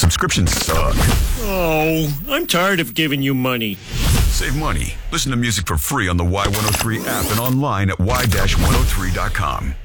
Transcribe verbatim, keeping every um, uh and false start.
Subscriptions suck. Oh, I'm tired of giving you money. Save money. Listen to music for free on the Y one oh three app and online at y dash one oh three dot com.